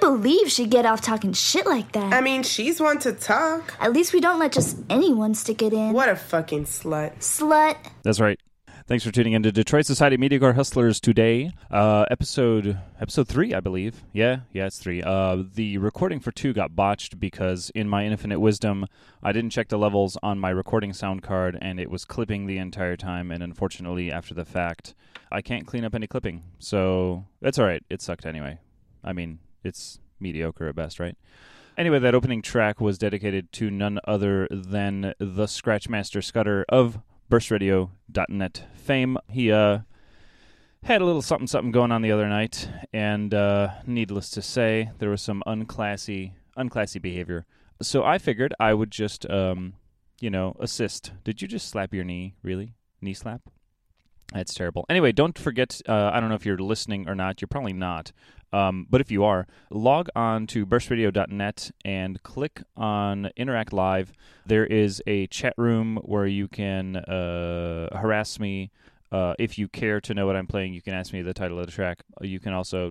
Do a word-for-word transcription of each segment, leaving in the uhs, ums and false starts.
believe she'd get off talking shit like that. I mean, she's one to talk. At least we don't let just anyone stick it in. What a fucking slut. Slut. That's right. Thanks for tuning in to Detroit Society Mediocre Hustlers today. Uh, episode episode three, I believe. Yeah, yeah, it's three. Uh, the recording for two got botched because, in my infinite wisdom, I didn't check the levels on my recording sound card, and it was clipping the entire time. And unfortunately, after the fact, I can't clean up any clipping. So that's all right. It sucked anyway. I mean, it's mediocre at best, right? Anyway, that opening track was dedicated to none other than the Scratchmaster Scudder of burst radio dot net fame. He uh, had a little something-something going on the other night, and uh, needless to say, there was some unclassy, unclassy behavior. So I figured I would just, um, you know, assist. Did you just slap your knee, really? Knee slap? That's terrible. Anyway, don't forget, uh, I don't know if you're listening or not. You're probably not. Um, but if you are, log on to burst radio dot net and click on Interact Live. There is a chat room where you can uh, harass me. Uh, if you care to know what I'm playing, you can ask me the title of the track. You can also,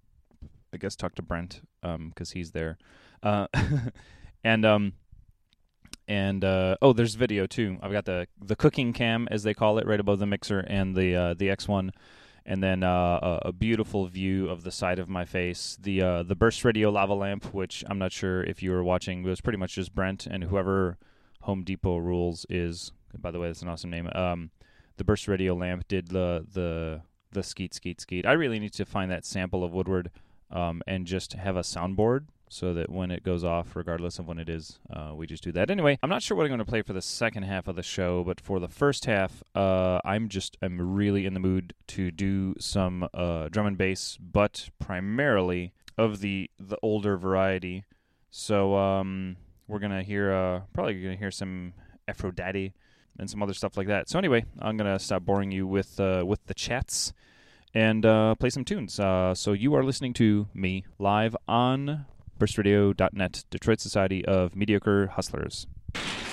I guess, talk to Brent because um, he's there. Uh, and... um. And, uh, oh, there's video, too. I've got the the cooking cam, as they call it, right above the mixer and the uh, the X one. And then uh, a, a beautiful view of the side of my face. The uh, the Burst Radio lava lamp, which I'm not sure if you were watching, was pretty much just Brent and whoever Home Depot Rules is. By the way, that's an awesome name. Um, the Burst Radio lamp did the, the, the skeet, skeet, skeet. I really need to find that sample of Woodward um, and just have a soundboard, so that when it goes off, regardless of when it is, uh, we just do that. Anyway, I'm not sure what I'm going to play for the second half of the show, but for the first half, uh, I'm just I'm really in the mood to do some uh, drum and bass, but primarily of the the older variety. So um, we're gonna hear uh, probably gonna hear some Aphrodite and some other stuff like that. So anyway, I'm gonna stop boring you with uh, with the chats and uh, play some tunes. Uh, so you are listening to me live on burst radio dot net, Detroit Society of Mediocre Hustlers.